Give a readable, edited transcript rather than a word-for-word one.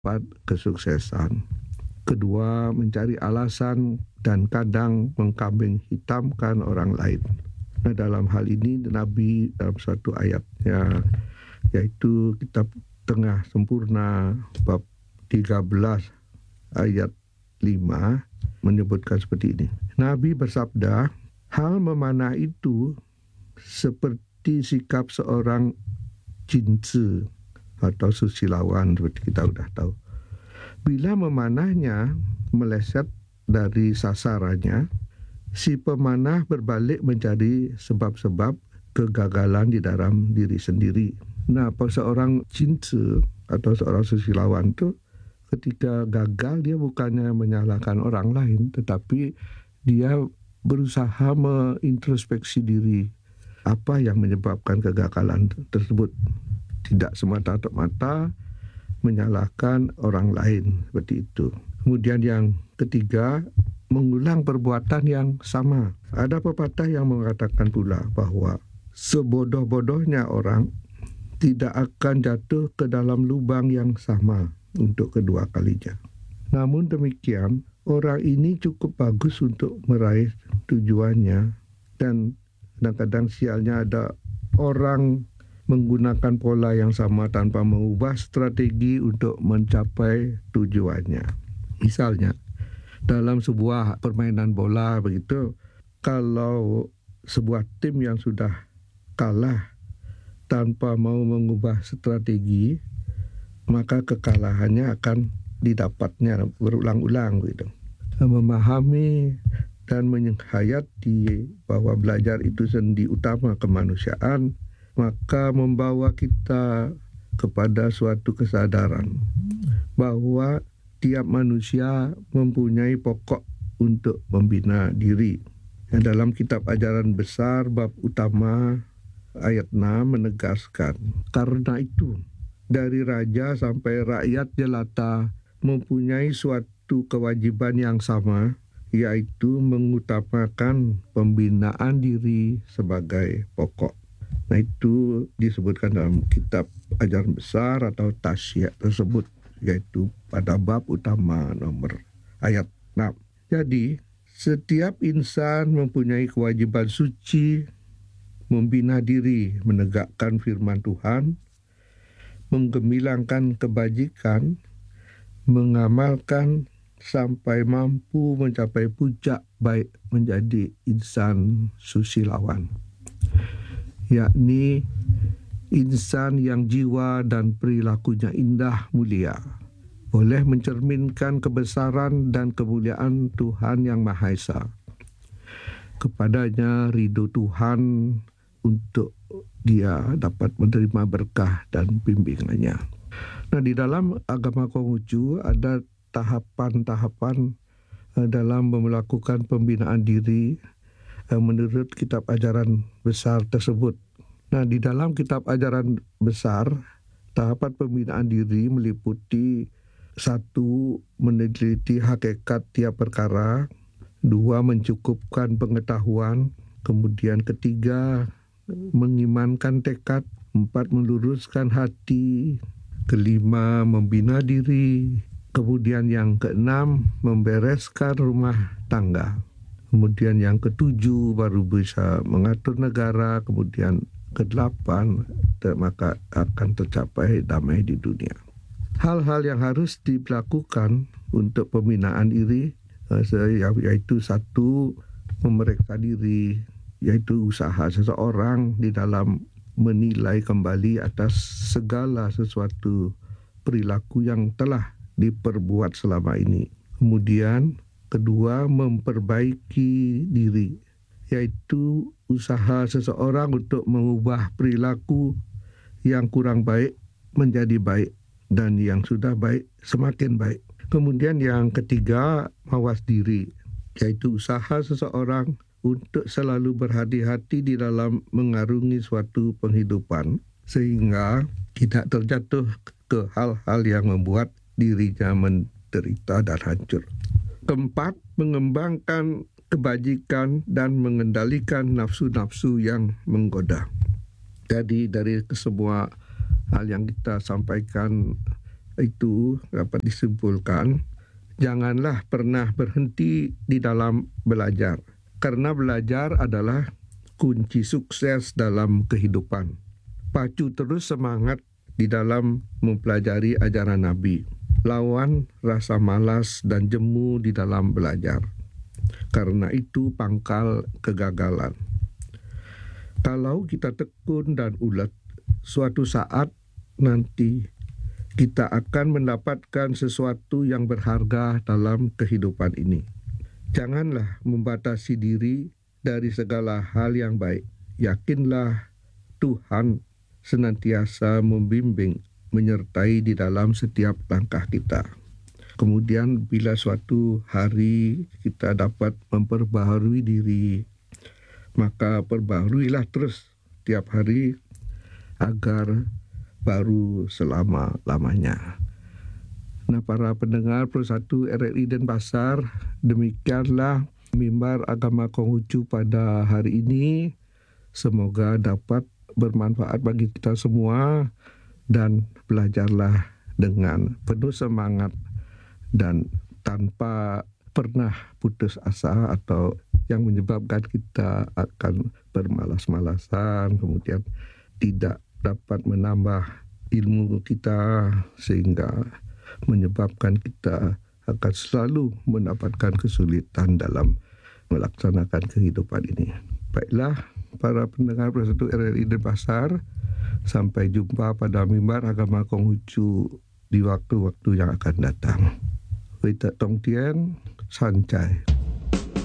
dapat kesuksesan. Kedua, mencari alasan dan kadang mengkambing hitamkan orang lain. Nah, dalam hal ini Nabi dalam suatu ayatnya, yaitu kitab Tengah Sempurna bab 13 ayat 5 menyebutkan seperti ini. Nabi bersabda, hal memanah itu seperti sikap seorang jinzi atau susilawan, seperti kita sudah tahu. Bila memanahnya meleset dari sasarannya, si pemanah berbalik mencari sebab-sebab kegagalan di dalam diri sendiri. Nah, seorang jinzi atau seorang susilawan itu ketika gagal dia bukannya menyalahkan orang lain, tetapi dia berusaha mengintrospeksi diri. Apa yang menyebabkan kegagalan tersebut? Tidak semata-mata menyalahkan orang lain, seperti itu. Kemudian yang ketiga, mengulang perbuatan yang sama. Ada pepatah yang mengatakan pula bahwa sebodoh-bodohnya orang tidak akan jatuh ke dalam lubang yang sama untuk kedua kalinya. Namun demikian, orang ini cukup bagus untuk meraih tujuannya, dan kadang-kadang sialnya ada orang menggunakan pola yang sama tanpa mengubah strategi untuk mencapai tujuannya. Misalnya, dalam sebuah permainan bola begitu, kalau sebuah tim yang sudah kalah tanpa mau mengubah strategi, maka kekalahannya akan didapatnya berulang-ulang gitu. Memahami dan menghayati bahwa belajar itu sendi utama kemanusiaan, maka membawa kita kepada suatu kesadaran bahwa tiap manusia mempunyai pokok untuk membina diri. Dalam kitab ajaran besar bab utama ayat 6 menegaskan, karena itu dari raja sampai rakyat jelata mempunyai suatu kewajiban yang sama, yaitu mengutamakan pembinaan diri sebagai pokok. Nah, itu disebutkan dalam kitab ajaran besar atau tasyiah tersebut, yaitu pada bab utama nomor ayat 6. Jadi, setiap insan mempunyai kewajiban suci membina diri, menegakkan firman Tuhan, menggemilangkan kebajikan, mengamalkan sampai mampu mencapai puncak baik menjadi insan susilawan, yakni insan yang jiwa dan perilakunya indah mulia, boleh mencerminkan kebesaran dan kemuliaan Tuhan Yang Maha Esa. Kepadanya ridho Tuhan untuk dia dapat menerima berkah dan bimbingannya. Nah, di dalam agama Konghucu ada tahapan-tahapan dalam melakukan pembinaan diri menurut kitab ajaran besar tersebut. Nah, di dalam kitab ajaran besar, tahapan pembinaan diri meliputi 1. Meneliti hakikat tiap perkara, 2. Mencukupkan pengetahuan, kemudian 3. Mengimankan tekad, 4. Meluruskan hati, 5. Membina diri, kemudian yang 6. Membereskan rumah tangga, kemudian yang 7. Baru bisa mengatur negara, kemudian 8. Maka akan tercapai damai di dunia. Hal-hal yang harus dilakukan untuk pembinaan diri yaitu 1. Memeriksa diri, yaitu usaha seseorang di dalam menilai kembali atas segala sesuatu perilaku yang telah diperbuat selama ini. Kemudian 2. Memperbaiki diri, yaitu usaha seseorang untuk mengubah perilaku yang kurang baik menjadi baik dan yang sudah baik semakin baik. Kemudian yang 3. Mawas diri, yaitu usaha seseorang untuk selalu berhati-hati di dalam mengarungi suatu penghidupan sehingga tidak terjatuh ke hal-hal yang membuat dirinya menderita dan hancur. 4. Mengembangkan kebajikan dan mengendalikan nafsu-nafsu yang menggoda. Jadi dari semua hal yang kita sampaikan itu dapat disimpulkan, janganlah pernah berhenti di dalam belajar. Karena belajar adalah kunci sukses dalam kehidupan. Pacu terus semangat di dalam mempelajari ajaran Nabi. Lawan rasa malas dan jemu di dalam belajar. Karena itu pangkal kegagalan. Kalau kita tekun dan ulet, suatu saat nanti kita akan mendapatkan sesuatu yang berharga dalam kehidupan ini. Janganlah membatasi diri dari segala hal yang baik. Yakinlah Tuhan senantiasa membimbing, menyertai di dalam setiap langkah kita. Kemudian bila suatu hari kita dapat memperbaharui diri, maka perbaharuilah terus tiap hari agar baru selama-lamanya. Nah, para pendengar Persatu RRI Denpasar, demikianlah mimbar agama Konghucu pada hari ini. Semoga dapat bermanfaat bagi kita semua dan belajarlah dengan penuh semangat dan tanpa pernah putus asa atau yang menyebabkan kita akan bermalas-malasan, kemudian tidak dapat menambah ilmu kita sehingga menyebabkan kita akan selalu mendapatkan kesulitan dalam melaksanakan kehidupan ini. Baiklah para pendengar Persatu RRI Denpasar, sampai jumpa pada mimbar agama Konghucu di waktu-waktu yang akan datang. Wei Tak Tong Tien, Sancai.